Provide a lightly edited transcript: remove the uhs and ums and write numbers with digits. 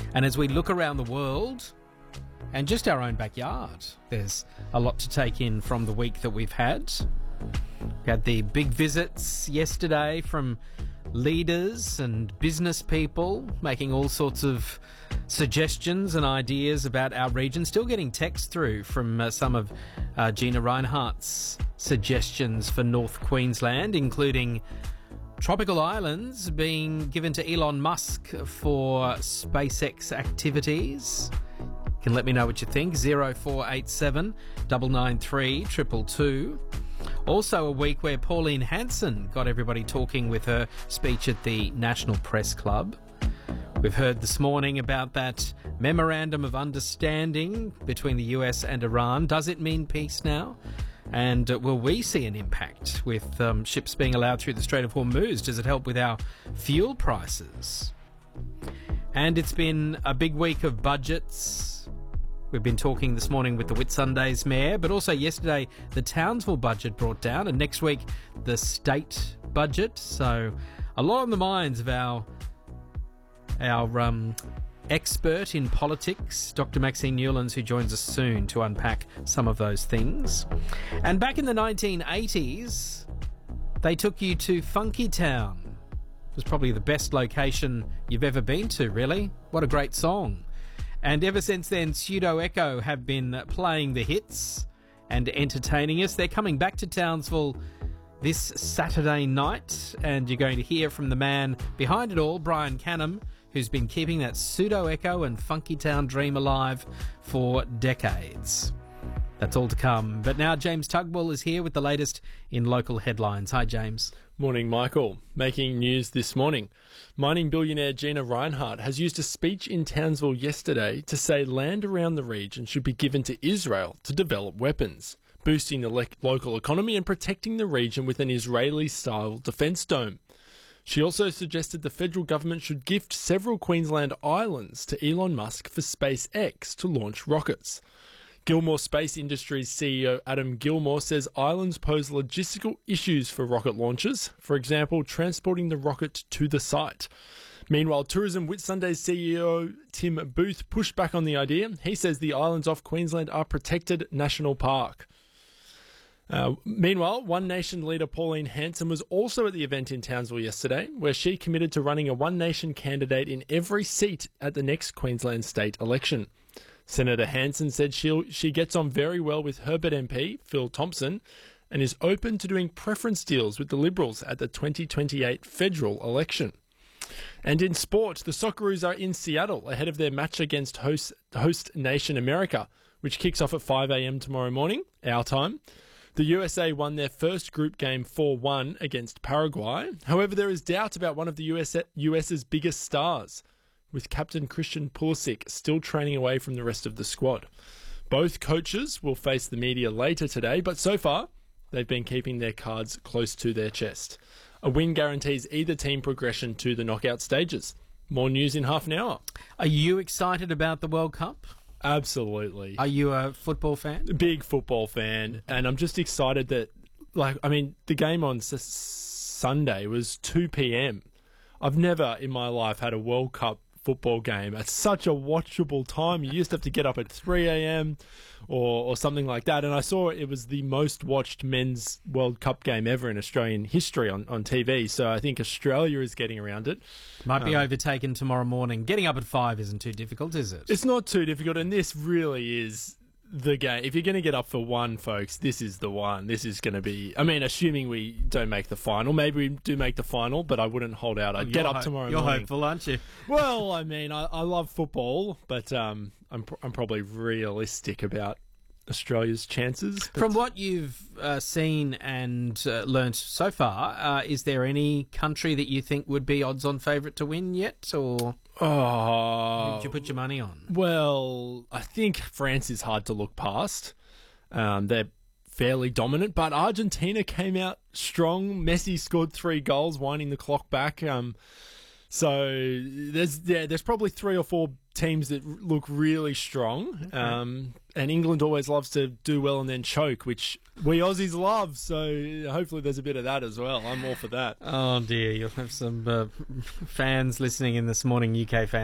And as we look around the world and just our own backyard, there's a lot to take in from the week that we've had. We had the big visits yesterday from leaders and business people making all sorts of suggestions and ideas about our region. Still getting texts through from some of Gina Rinehart's suggestions for North Queensland, including tropical islands being given to Elon Musk for SpaceX activities. You can let me know what you think. 0487 993 222. Also a week where Pauline Hanson got everybody talking with her speech at the National Press Club. We've heard this morning about that memorandum of understanding between the US and Iran. Does it mean peace now? And will we see an impact with ships being allowed through the Strait of Hormuz? Does it help with our fuel prices? And it's been a big week of budgets. We've been talking this morning with the Whitsundays Mayor, but also yesterday the Townsville budget brought down, and next week the state budget. So a lot on the minds of our expert in politics, Dr. Maxine Newlands, who joins us soon to unpack some of those things. And back in the 1980s, they took you to Funky Town. It was probably the best location you've ever been to, really. What a great song. And ever since then, Pseudo Echo have been playing the hits and entertaining us. They're coming back to Townsville this Saturday night, and you're going to hear from the man behind it all, Brian Canham, who's been keeping that Pseudo Echo and Funky Town dream alive for decades. That's all to come. But now James Tugwell is here with the latest in local headlines. Hi, James. Morning, Michael. Making news this morning. Mining billionaire Gina Rinehart has used a speech in Townsville yesterday to say land around the region should be given to Israel to develop weapons, boosting the local economy and protecting the region with an Israeli-style defence dome. She also suggested the federal government should gift several Queensland islands to Elon Musk for SpaceX to launch rockets. Gilmore Space Industries CEO Adam Gilmore says islands pose logistical issues for rocket launches, for example, transporting the rocket to the site. Meanwhile, Tourism Whitsundays CEO Tim Booth pushed back on the idea. He says the islands off Queensland are protected national park. Meanwhile, One Nation leader Pauline Hanson was also at the event in Townsville yesterday, where she committed to running a One Nation candidate in every seat at the next Queensland state election. Senator Hanson said she gets on very well with Herbert MP Phil Thompson and is open to doing preference deals with the Liberals at the 2028 federal election. And in sport, the Socceroos are in Seattle ahead of their match against host nation America, which kicks off at 5 a.m. tomorrow morning, our time. The USA won their first group game 4-1 against Paraguay. However, there is doubt about one of the US's biggest stars, with captain Christian Pulisic still training away from the rest of the squad. Both coaches will face the media later today, but so far, they've been keeping their cards close to their chest. A win guarantees either team progression to the knockout stages. More news in half an hour. Are you excited about the World Cup? Absolutely. Are you a football fan? Big football fan, and I'm just excited that, the game on Sunday was 2 p.m. I've never in my life had a World Cup football game at such a watchable time. You used to have to get up at 3 a.m. or something like that, and I saw it was the most watched men's World Cup game ever in Australian history on TV, so I think Australia is getting around it. Might be overtaken tomorrow morning. Getting up at 5 isn't too difficult, is it? It's not too difficult, and this really is the game. If you're going to get up for one, folks, this is the one. This is going to be, assuming we don't make the final. Maybe we do make the final, but I wouldn't hold out. I'd get up tomorrow morning. You're hopeful, aren't you? Well, I love football, but I'm probably realistic about Australia's chances. From what you've seen and learnt so far, is there any country that you think would be odds-on favourite to win yet, or who did you put your money on? Well, I think France is hard to look past. They're fairly dominant, but Argentina came out strong. Messi scored 3 goals, winding the clock back. So there's probably 3 or 4 teams that look really strong. Okay. And England always loves to do well and then choke, which we Aussies love. So hopefully there's a bit of that as well. I'm all for that. Oh dear, you'll have some fans listening in this morning, UK fans.